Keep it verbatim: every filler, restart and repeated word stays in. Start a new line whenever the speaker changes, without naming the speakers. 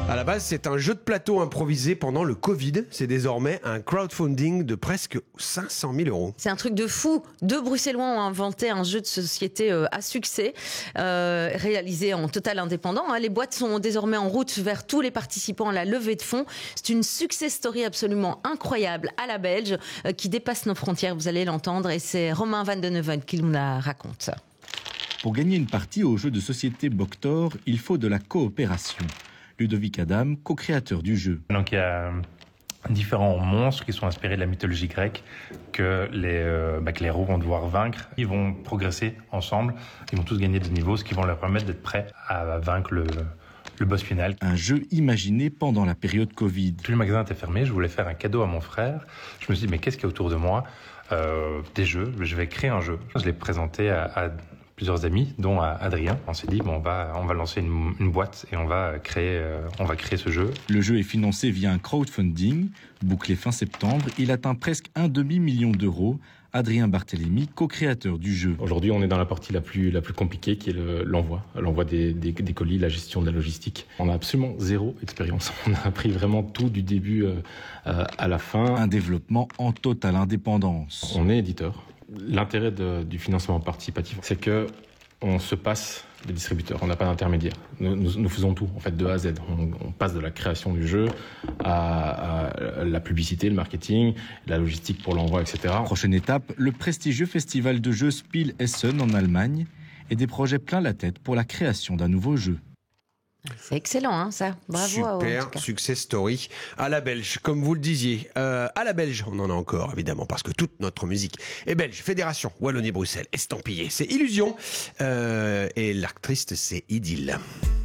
À la base, c'est un jeu de plateau improvisé pendant le Covid. C'est désormais un crowdfunding de presque cinq cent mille euros.
C'est un truc de fou. Deux Bruxellois ont inventé un jeu de société euh, à succès, euh, réalisé en total indépendant. Hein. Les boîtes sont désormais en route vers tous les participants à la levée de fonds. C'est une success story absolument incroyable à la belge, euh, qui dépasse nos frontières, vous allez l'entendre. Et c'est Romain Van den Heuvel qui nous la raconte.
Pour gagner une partie au jeu de société Boctor, il faut de la coopération. Ludovic Adam, co-créateur du jeu.
Donc il y a différents monstres qui sont inspirés de la mythologie grecque que les, euh, bah, que les héros vont devoir vaincre. Ils vont progresser ensemble, ils vont tous gagner des niveaux, ce qui vont leur permettre d'être prêts à vaincre le, le boss final.
Un jeu imaginé pendant la période Covid.
Tout le magasin était fermé, je voulais faire un cadeau à mon frère. Je me suis dit, mais qu'est-ce qu'il y a autour de moi ? euh, Des jeux, je vais créer un jeu. Je l'ai présenté à... à plusieurs amis, dont à Adrien. On s'est dit, bon, on va, on va lancer une, une boîte et on va, créer, euh, on va créer ce jeu.
Le jeu est financé via un crowdfunding. Bouclé fin septembre, il atteint presque un demi-million d'euros. Adrien Barthélémy, co-créateur du jeu.
Aujourd'hui, on est dans la partie la plus, la plus compliquée, qui est le, l'envoi. L'envoi des, des, des colis, la gestion de la logistique. On a absolument zéro expérience. On a appris vraiment tout du début euh, à la fin.
Un développement en totale indépendance.
On est éditeur. L'intérêt de, du financement participatif, c'est que on se passe des distributeurs, on n'a pas d'intermédiaire. Nous, nous, nous faisons tout, en fait, de A à Z. On, on passe de la création du jeu à, à la publicité, le marketing, la logistique pour l'envoi, et cetera.
Prochaine étape, le prestigieux festival de jeux Spiel Essen en Allemagne et des projets plein la tête pour la création d'un nouveau jeu.
C'est excellent, hein, ça. Bravo.
Super success story à la belge, comme vous le disiez. Euh, à la belge, on en a encore, évidemment, parce que toute notre musique est belge. Fédération Wallonie-Bruxelles, estampillée, c'est Illusion. Euh, et l'actrice, c'est Idylle.